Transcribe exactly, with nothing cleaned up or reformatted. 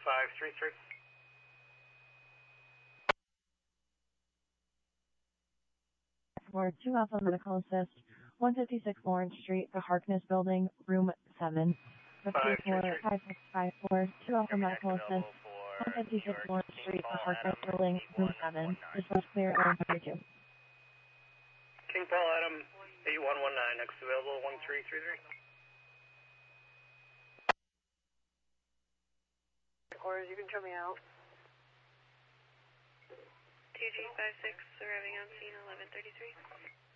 five three three. Floor two Alpha Medical Assist, one fifty-six Lawrence Street, the Harkness Building, room seven. Repeat for five six five four, two Alpha Medical Assist, one fifty-six Lawrence Street, the Harkness Building, room seven. This was clear at one thirty-two. King Paul Adam, eight one one nine, next available, one three three three. Orders, you can show me out. T G five six arriving on scene eleven thirty-three.